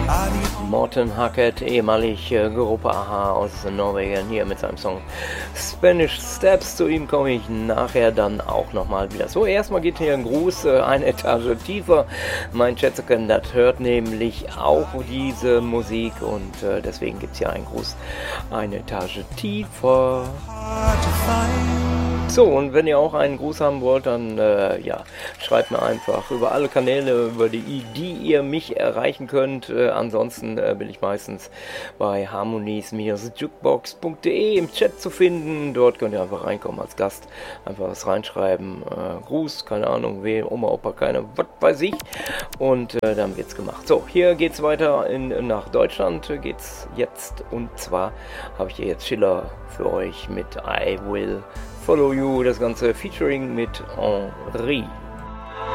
Morten Hackett, ehemalig Gruppe AHA aus Norwegen, hier mit seinem Song Spanish Steps. Zu ihm komme ich nachher dann auch nochmal wieder. So, erstmal geht hier ein Gruß eine Etage tiefer. Mein Schätzchen, das hört nämlich auch diese Musik und deswegen gibt es hier einen Gruß eine Etage tiefer. So, und wenn ihr auch einen Gruß haben wollt, dann schreibt mir einfach über alle Kanäle, über die ihr mich erreichen könnt. Ansonsten bin ich meistens bei harmonies-jukebox.de im Chat zu finden. Dort könnt ihr einfach reinkommen als Gast, einfach was reinschreiben. Gruß, keine Ahnung, wen, Oma, Opa, keine, was weiß ich. Und dann wird's gemacht. So, hier geht's weiter nach Deutschland, geht's jetzt. Und zwar habe ich hier jetzt Schiller für euch mit I Will Follow You, das ganze Featuring mit Henri.